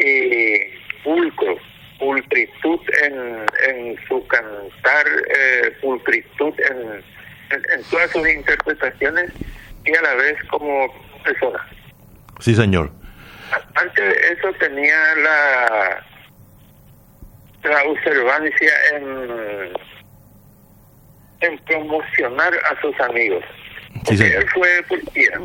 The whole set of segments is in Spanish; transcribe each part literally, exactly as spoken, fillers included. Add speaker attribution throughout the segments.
Speaker 1: y pulcro, pulcritud en, en su cantar, eh, pulcritud en, en, en todas sus interpretaciones y a la vez como persona.
Speaker 2: Sí, señor.
Speaker 1: Antes de eso tenía la, la observancia en, en promocionar a sus amigos.
Speaker 2: Sí,
Speaker 1: Porque
Speaker 2: señor.
Speaker 1: él fue policía.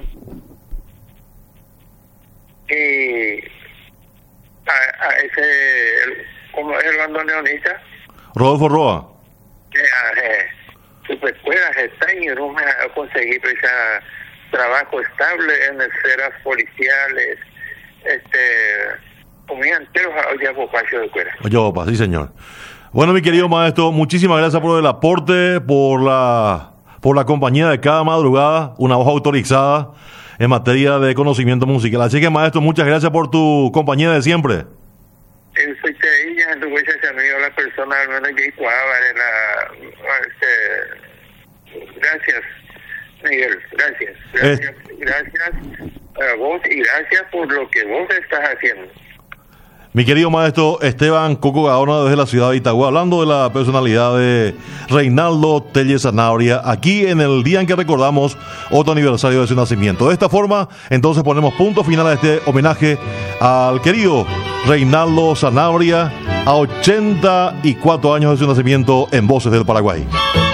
Speaker 1: Y a, a ese, el- como es el bandoneonista,
Speaker 2: Rodolfo Roa.
Speaker 1: que a, eh, su escuela está y no me ha conseguido ese trabajo estable en esferas policiales, este, comía enteros a ya bocacho de cuera.
Speaker 2: Yo, pa, sí, señor. Bueno, mi querido maestro, muchísimas gracias por el aporte, por la, por la compañía de cada madrugada, una voz autorizada en materia de conocimiento musical. Así que, maestro, muchas gracias por tu compañía de siempre.
Speaker 1: Él soy de ella, en tu huella se amigo la persona, al menos yo iguaba de la, este, gracias, Miguel, gracias, gracias, gracias a vos y gracias por lo que vos estás haciendo.
Speaker 2: Mi querido maestro Esteban Coco Gaona desde la ciudad de Itagüí, hablando de la personalidad de Reinaldo Tellez Sanabria, aquí en el día en que recordamos otro aniversario de su nacimiento. De esta forma, entonces ponemos punto final a este homenaje al querido Reinaldo Sanabria, a ochenta y cuatro años de su nacimiento en Voces del Paraguay.